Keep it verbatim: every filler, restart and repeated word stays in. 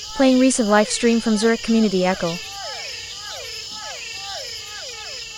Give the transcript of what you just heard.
Playing recent live stream from Zurich Community Echo.